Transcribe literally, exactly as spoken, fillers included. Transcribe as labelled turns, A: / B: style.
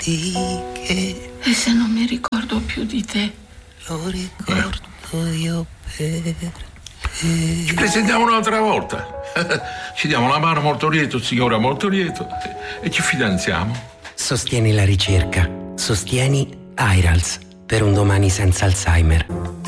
A: che...
B: E se non mi ricordo più di te?
A: Lo ricordo io per te.
C: Ci presentiamo un'altra volta. Ci diamo la mano molto lieto, signora molto lieto, e ci fidanziamo.
A: Sostieni la ricerca. Sostieni I R A L S per un domani senza Alzheimer.